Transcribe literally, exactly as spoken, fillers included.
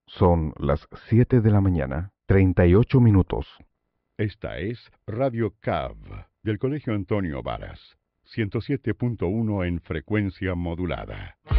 Son las siete de la mañana, treinta y ocho minutos. Esta es Radio C A V del Colegio Antonio Varas, ciento siete punto uno en frecuencia modulada.